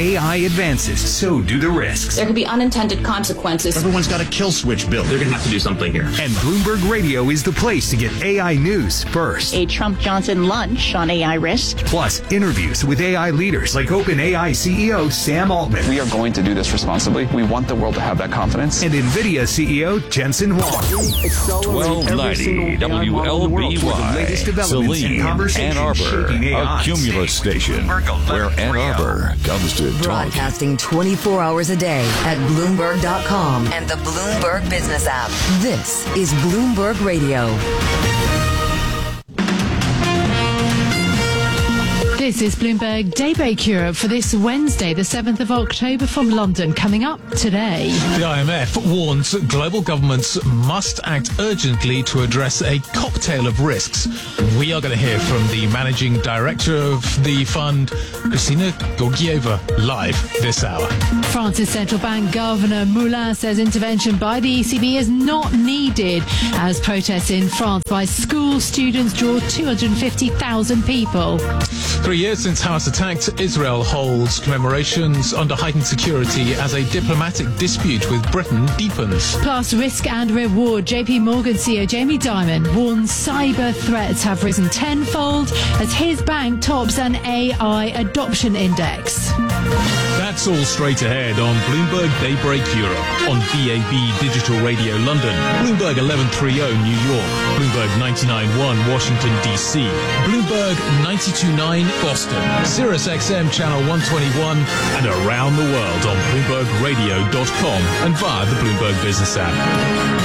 AI advances, so do the risks. There could be unintended consequences. Everyone's got a kill switch built. They're going to have to do something here. And Bloomberg Radio is the place to get AI news first. A Trump-Johnson lunch on AI risk. Plus, interviews with AI leaders like OpenAI CEO Sam Altman. We are going to do this responsibly. We want the world to have that confidence. And NVIDIA CEO Jensen Huang. 1290 WLBY, Saline, Ann Arbor, a Cumulus station, where Ann Arbor comes to talk. Broadcasting 24 hours a day at Bloomberg.com and the Bloomberg Business app. This is Bloomberg Radio. This is Bloomberg Daybreak Europe for this Wednesday, the 7th of October from London. Coming up today. The IMF warns global governments must act urgently to address a cocktail of risks. We are going to hear from the managing director of the fund, Christina Georgieva, live this hour. France's central bank governor Moulin says intervention by the ECB is not needed as protests in France by school students draw 250,000 people. 3 years since Hamas attacked, Israel holds commemorations under heightened security as a diplomatic dispute with Britain deepens. Plus, risk and reward. JP Morgan CEO Jamie Dimon warns cyber threats have risen tenfold as his bank tops an AI adoption index. That's all straight ahead on Bloomberg Daybreak Europe, on DAB Digital Radio London, Bloomberg 1130 New York, Bloomberg 99.1 Washington DC, Bloomberg 92.9 Boston, Sirius XM Channel 121, and around the world on BloombergRadio.com and via the Bloomberg Business app.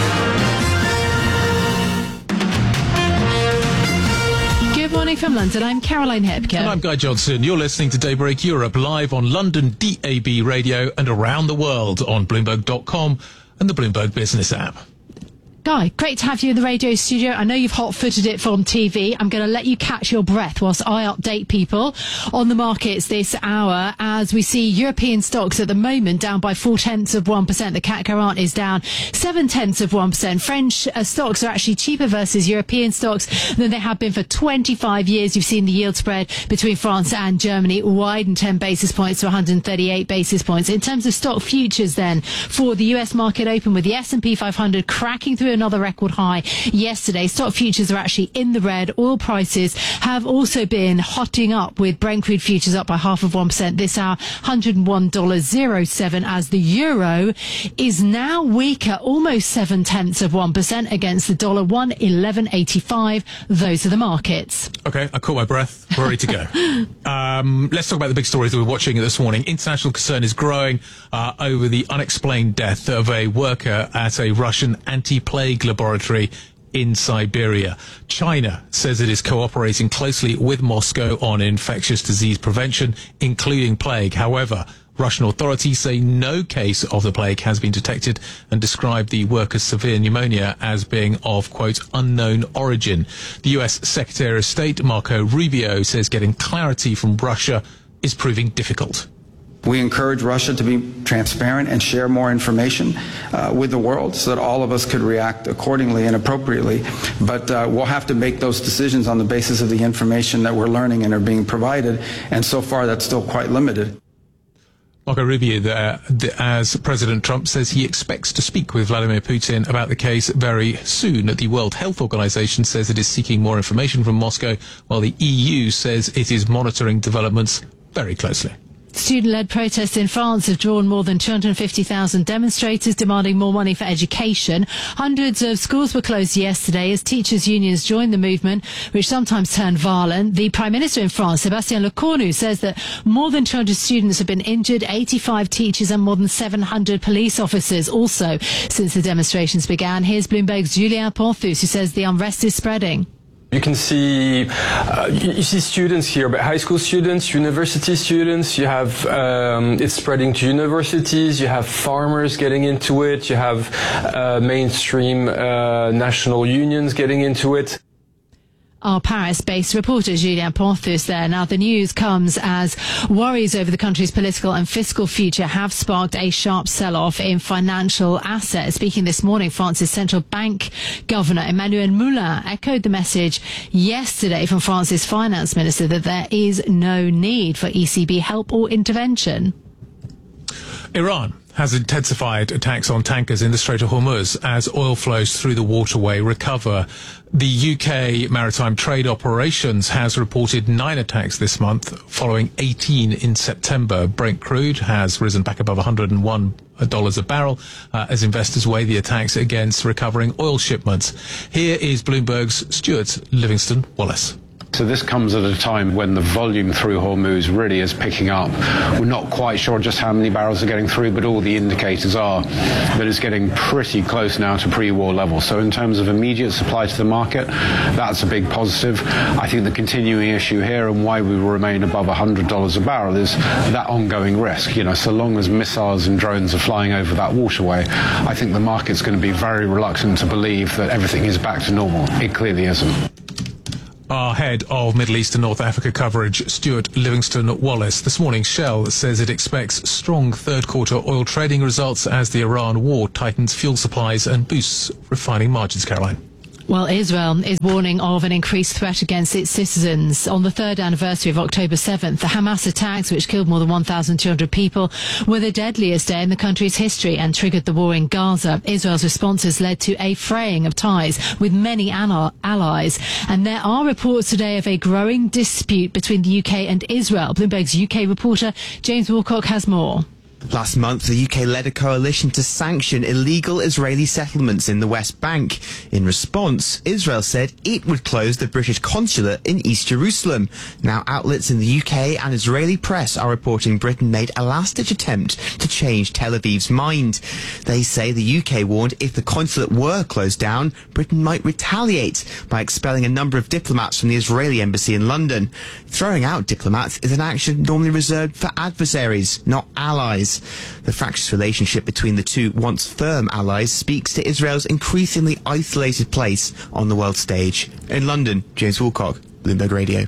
Good morning from London. I'm Caroline Hepker. And I'm Guy Johnson. You're listening to Daybreak Europe live on London DAB Radio and around the world on Bloomberg.com and the Bloomberg Business app. Guy, great to have you in the radio studio. I know you've hot-footed it from TV. I'm going to let you catch your breath whilst I update people on the markets this hour as we see European stocks at the moment down by 0.4%. The CAC 40 is down 0.7%. French stocks are actually cheaper versus European stocks than they have been for 25 years. You've seen the yield spread between France and Germany widen 10 basis points to 138 basis points. In terms of stock futures then, for the US market open with the S&P 500 cracking through another record high yesterday. Stock futures are actually in the red. Oil prices have also been hotting up with Brent crude futures up by 0.5% this hour, $101.07 as the euro is now weaker, almost 0.7% against the dollar, 111.85. Those are the markets. Okay, I caught my breath. We're ready to go. Let's talk about the big stories that we're watching this morning. International concern is growing over the unexplained death of a worker at a Russian anti-plague laboratory in Siberia. China says it is cooperating closely with Moscow on infectious disease prevention, including plague. However, Russian authorities say no case of the plague has been detected and describe the worker's severe pneumonia as being of, quote, unknown origin. The US Secretary of State, Marco Rubio, says getting clarity from Russia is proving difficult. We encourage Russia to be transparent and share more information with the world so that all of us could react accordingly and appropriately. But we'll have to make those decisions on the basis of the information that we're learning and are being provided. And so far, that's still quite limited. Marco Rubio there, as President Trump says he expects to speak with Vladimir Putin about the case very soon. The World Health Organization says it is seeking more information from Moscow, while the EU says it is monitoring developments very closely. Student-led protests in France have drawn more than 250,000 demonstrators demanding more money for education. Hundreds of schools were closed yesterday as teachers' unions joined the movement, which sometimes turned violent. The Prime Minister in France, Sébastien Lecornu, says that more than 200 students have been injured, 85 teachers and more than 700 police officers also since the demonstrations began. Here's Bloomberg's Julien Porthus, who says the unrest is spreading. You can see, you see students here, but high school students, university students, you have, it's spreading to universities, you have farmers getting into it, you have mainstream national unions getting into it. Our Paris-based reporter Julien Porthus there. Now, the news comes as worries over the country's political and fiscal future have sparked a sharp sell-off in financial assets. Speaking this morning, France's central bank governor Emmanuel Moulin echoed the message yesterday from France's finance minister that there is no need for ECB help or intervention. Iran has intensified attacks on tankers in the Strait of Hormuz as oil flows through the waterway recover. The UK Maritime Trade Operations has reported 9 attacks this month, following 18 in September. Brent crude has risen back above $101 a barrel as investors weigh the attacks against recovering oil shipments. Here is Bloomberg's Stuart Livingston-Wallace. So this comes at a time when the volume through Hormuz really is picking up. We're not quite sure just how many barrels are getting through, but all the indicators are that it's getting pretty close now to pre-war levels. So in terms of immediate supply to the market, that's a big positive. I think the continuing issue here and why we will remain above $100 a barrel is that ongoing risk. You know, so long as missiles and drones are flying over that waterway, I think the market's going to be very reluctant to believe that everything is back to normal. It clearly isn't. Our head of Middle East and North Africa coverage, Stuart Livingston-Wallace. This morning, Shell says it expects strong third-quarter oil trading results as the Iran war tightens fuel supplies and boosts refining margins. Caroline. Well, Israel is warning of an increased threat against its citizens. On the third anniversary of October 7th, the Hamas attacks, which killed more than 1,200 people, were the deadliest day in the country's history and triggered the war in Gaza. Israel's response has led to a fraying of ties with many allies. And there are reports today of a growing dispute between the UK and Israel. Bloomberg's UK reporter James Wilcock has more. Last month, the UK led a coalition to sanction illegal Israeli settlements in the West Bank. In response, Israel said it would close the British consulate in East Jerusalem. Now, outlets in the UK and Israeli press are reporting Britain made a last-ditch attempt to change Tel Aviv's mind. They say the UK warned if the consulate were closed down, Britain might retaliate by expelling a number of diplomats from the Israeli embassy in London. Throwing out diplomats is an action normally reserved for adversaries, not allies. The fractious relationship between the two once firm allies speaks to Israel's increasingly isolated place on the world stage. In London, James Wilcock, Bloomberg Radio.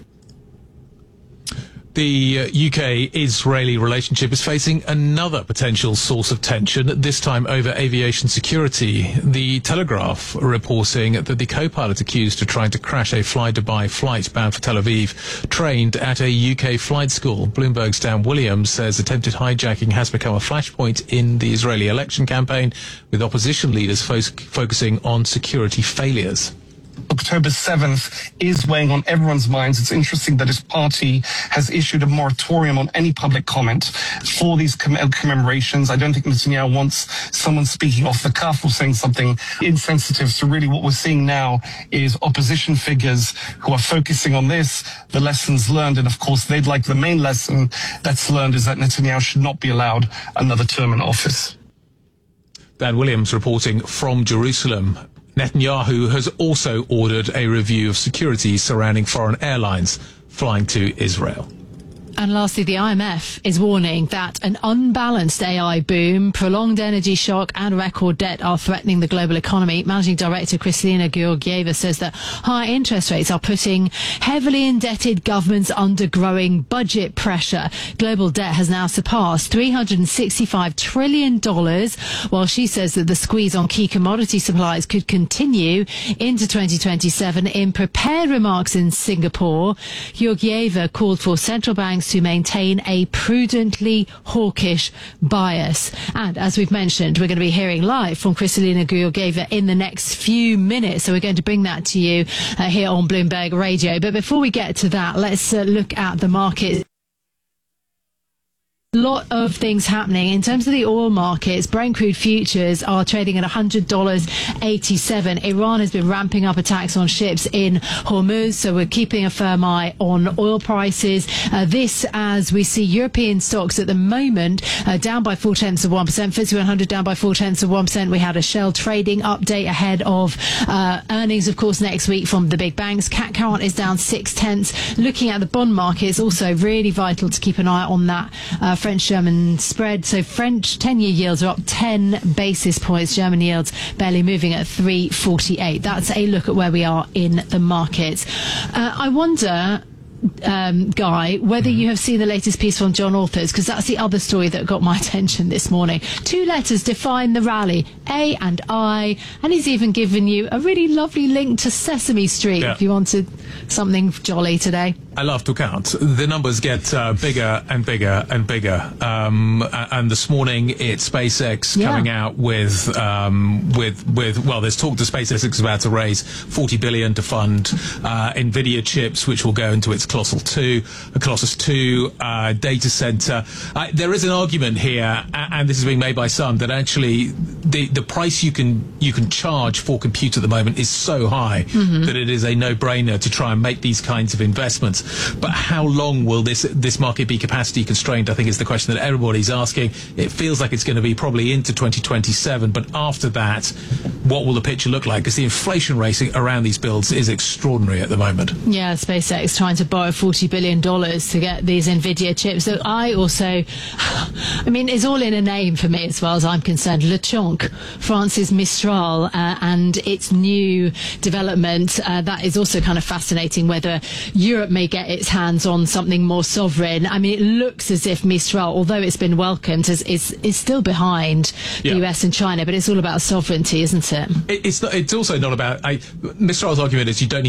The UK-Israeli relationship is facing another potential source of tension, this time over aviation security. The Telegraph reporting that the co-pilot accused of trying to crash a Fly-Dubai flight bound for Tel Aviv trained at a UK flight school. Bloomberg's Dan Williams says attempted hijacking has become a flashpoint in the Israeli election campaign, with opposition leaders focusing on security failures. October 7th is weighing on everyone's minds. It's interesting that his party has issued a moratorium on any public comment for these commemorations. I don't think Netanyahu wants someone speaking off the cuff or saying something insensitive. So really what we're seeing now is opposition figures who are focusing on this, the lessons learned. And of course, they'd like the main lesson that's learned is that Netanyahu should not be allowed another term in office. Dan Williams reporting from Jerusalem. Netanyahu has also ordered a review of security surrounding foreign airlines flying to Israel. And lastly, the IMF is warning that an unbalanced AI boom, prolonged energy shock and record debt are threatening the global economy. Managing Director Kristalina Georgieva says that high interest rates are putting heavily indebted governments under growing budget pressure. Global debt has now surpassed $365 trillion, while she says that the squeeze on key commodity supplies could continue into 2027. In prepared remarks in Singapore, Georgieva called for central banks to maintain a prudently hawkish bias. And as we've mentioned, we're going to be hearing live from Kristalina Georgieva in the next few minutes. So we're going to bring that to you here on Bloomberg Radio. But before we get to that, let's look at the market. Lot of things happening in terms of the oil markets. Brent crude futures are trading at $100.87. Iran has been ramping up attacks on ships in Hormuz, so we're keeping a firm eye on oil prices. This as we see European stocks at the moment down by 0.4%. FTSE 100 down by 0.4%. We had a Shell trading update ahead of earnings, of course, next week from the big banks. CAC current is down 0.6. Looking at the bond market, it's also really vital to keep an eye on that French-German spread. So French 10-year yields are up 10 basis points. German yields barely moving at 3.48. That's a look at where we are in the markets. I wonder, Guy, whether you have seen the latest piece from John Authers, because that's the other story that got my attention this morning. 2 letters define the rally, A and I, and he's even given you a really lovely link to Sesame Street if you wanted something jolly today. I love to count. The numbers get bigger and bigger and bigger. And this morning, it's SpaceX coming out with there's talk that SpaceX is about to raise $40 billion to fund NVIDIA chips, which will go into its Colossus 2 data center. There is an argument here, and this is being made by some, that actually the price you can charge for compute at the moment is so high that it is a no-brainer to try and make these kinds of investments. But how long will this market be capacity constrained, I think, is the question that everybody's asking. It feels like it's going to be probably into 2027, but after that, what will the picture look like? Because the inflation rate around these builds is extraordinary at the moment. Yeah, SpaceX trying to borrow $40 billion to get these NVIDIA chips. So it's all in a name for me as far as I'm concerned. LeChonk, France's Mistral, and its new development. That is also kind of fascinating, whether Europe may get its hands on something more sovereign. I mean, it looks as if Mistral, although it's been welcomed, is still behind the US and China, but it's all about sovereignty, isn't it? It's also not about... Mistral's argument is you don't need